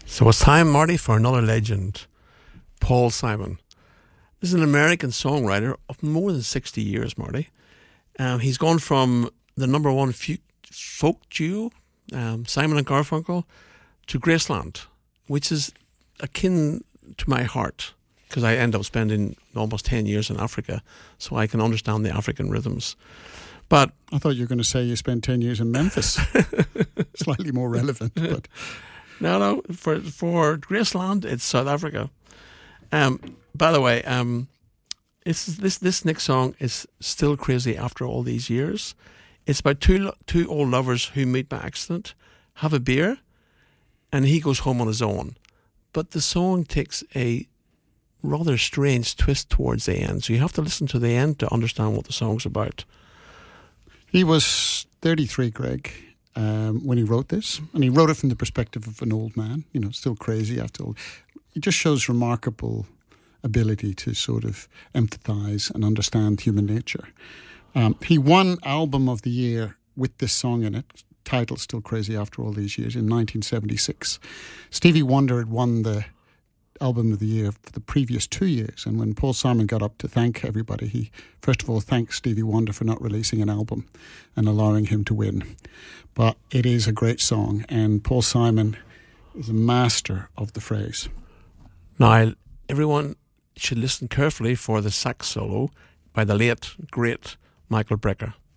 So it's time, Marty, for another legend, Paul Simon. This is an American songwriter of more than 60 years, Marty. He's gone from the number one folk duo, Simon and Garfunkel, to Graceland, which is akin to my heart, because I end up spending almost 10 years in Africa, so I can understand the African rhythms. But I thought you were going to say you spent 10 years in Memphis. Slightly more relevant, but... No, for Graceland, it's South Africa. By the way, this next song is still crazy after all these years. It's about two old lovers who meet by accident, have a beer, and he goes home on his own. But the song takes a rather strange twist towards the end, so you have to listen to the end to understand what the song's about. He was 33, Greg, when he wrote this, and he wrote it from the perspective of an old man, still crazy after all. It just shows remarkable ability to sort of empathise and understand human nature. He won Album of the Year with this song in it, titled Still Crazy After All These Years, in 1976. Stevie Wonder had won the Album of the Year for the previous 2 years, and when Paul Simon got up to thank everybody, he first of all thanked Stevie Wonder for not releasing an album and allowing him to win. But it is a great song, and Paul Simon is a master of the phrase. Now, everyone should listen carefully for the sax solo by the late, great Michael Brecker.